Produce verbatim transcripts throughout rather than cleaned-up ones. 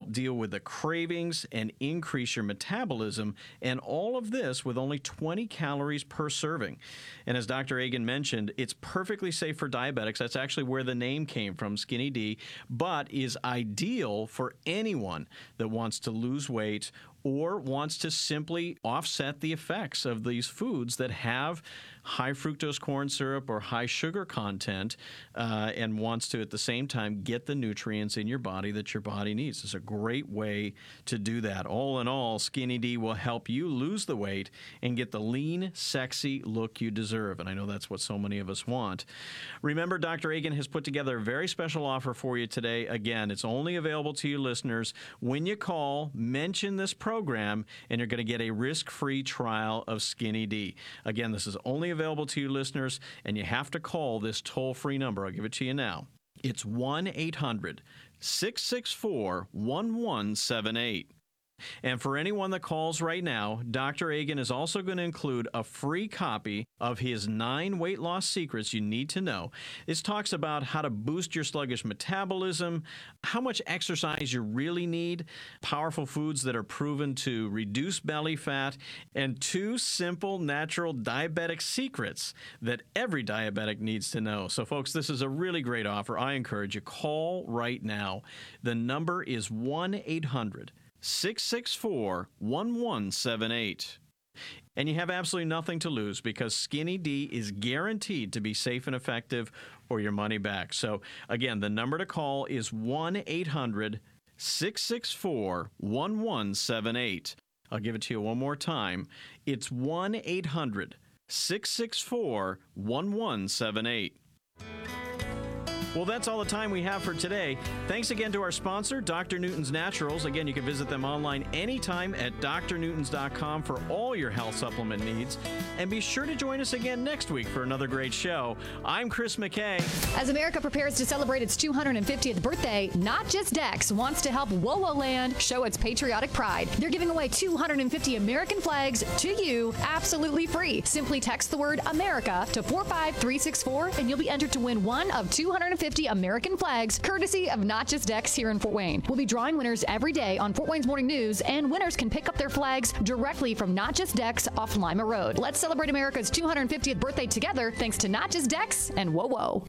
help deal with the cravings and increase your metabolism, and all of this with only twenty calories per serving. And as Doctor Agan mentioned, it's perfectly safe for diabetics. That's actually where the name came from, Skinny D, but is ideal for anyone that wants to lose weight or wants to simply offset the effects of these foods that have high fructose corn syrup or high sugar content, uh, and wants to at the same time get the nutrients in your body that your body needs. It's a great way to do that. All in all, Skinny D will help you lose the weight and get the lean, sexy look you deserve. And I know that's what so many of us want. Remember, Doctor Agan has put together a very special offer for you today. Again, it's only available to you listeners. When you call, mention this program, and you're going to get a risk-free trial of Skinny D. Again, this is only available to you listeners, and you have to call this toll-free number. I'll give it to you now. It's one eight hundred six six four one one seven eight. And for anyone that calls right now, Doctor Agan is also going to include a free copy of his nine weight loss secrets you need to know. This talks about how to boost your sluggish metabolism, how much exercise you really need, powerful foods that are proven to reduce belly fat, and two simple, natural diabetic secrets that every diabetic needs to know. So, folks, this is a really great offer. I encourage you, call right now. The number is one eight hundred six six four one one seven eight. And you have absolutely nothing to lose because Skinny D is guaranteed to be safe and effective or your money back. So, again, the number to call is one eight hundred six six four one one seven eight. I'll give it to you one more time. It's one eight hundred six six four one one seven eight. Well, that's all the time we have for today. Thanks again to our sponsor, Doctor Newton's Naturals. Again, you can visit them online anytime at d r newtons dot com for all your health supplement needs. And be sure to join us again next week for another great show. I'm Chris McKay. As America prepares to celebrate its two hundred fiftieth birthday, Not Just Dex wants to help WoWo Land show its patriotic pride. They're giving away two hundred fifty American flags to you absolutely free. Simply text the word America to four five three six four and you'll be entered to win one of two hundred fifty American flags, courtesy of Not Just Dex here in Fort Wayne. We'll be drawing winners every day on Fort Wayne's Morning News, and winners can pick up their flags directly from Not Just Dex off Lima Road. Let's celebrate America's two hundred fiftieth birthday together, thanks to Not Just Dex and WoWo.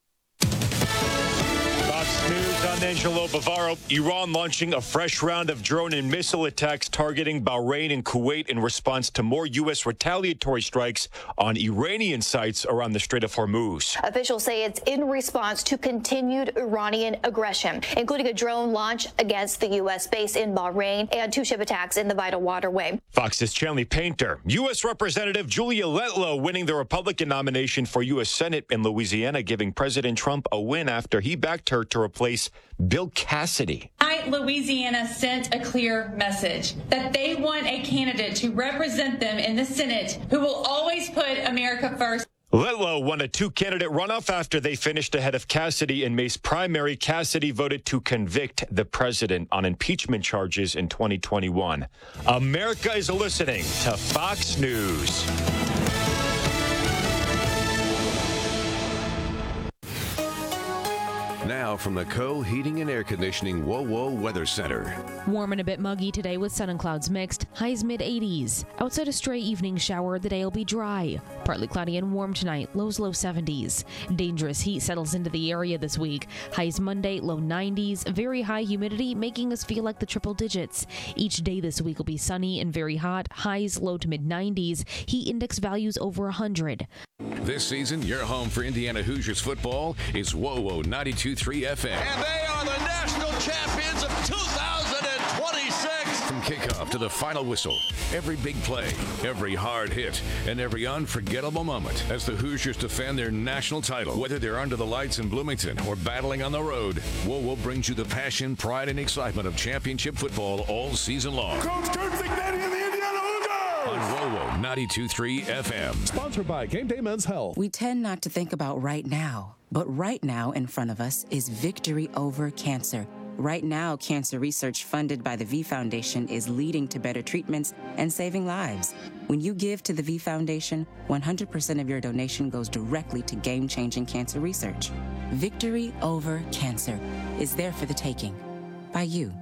Fox News, I'm Angelo Bavaro. Iran launching a fresh round of drone and missile attacks targeting Bahrain and Kuwait in response to more U S retaliatory strikes on Iranian sites around the Strait of Hormuz. Officials say it's in response to continued Iranian aggression, including a drone launch against the U S base in Bahrain and two ship attacks in the vital waterway. Fox's Chanley Painter. U S Representative Julia Letlow winning the Republican nomination for U S Senate in Louisiana, giving President Trump a win after he backed her to replace Bill Cassidy. Tonight, Louisiana sent a clear message that they want a candidate to represent them in the Senate who will always put America first. Letlow won a two-candidate runoff after they finished ahead of Cassidy in May's primary. Cassidy voted to convict the president on impeachment charges in twenty twenty-one. America is listening to Fox News. Now from the Co Heating and Air Conditioning WoWo Weather Center. Warm and a bit muggy today with sun and clouds mixed. Highs mid eighties. Outside a stray evening shower, the day will be dry. Partly cloudy and warm tonight. Lows low seventies. Dangerous heat settles into the area this week. Highs Monday, low nineties. Very high humidity, making us feel like the triple digits. Each day this week will be sunny and very hot. Highs low to mid nineties. Heat index values over one hundred. This season, your home for Indiana Hoosiers football is WoWo ninety-two point three F M. And they are the national champions of two thousand twenty-six. From kickoff to the final whistle, every big play, every hard hit, and every unforgettable moment as the Hoosiers defend their national title. Whether they're under the lights in Bloomington or battling on the road, WoWo brings you the passion, pride, and excitement of championship football all season long. Coach Kurt Cignetti and the Indiana Hoosiers! On WoWo ninety-two point three F M. Sponsored by Game Day Men's Health. We tend not to think about right now, but right now in front of us is victory over cancer. Right now, cancer research funded by the V Foundation is leading to better treatments and saving lives. When you give to the V Foundation, one hundred percent of your donation goes directly to game-changing cancer research. Victory over cancer is there for the taking by you.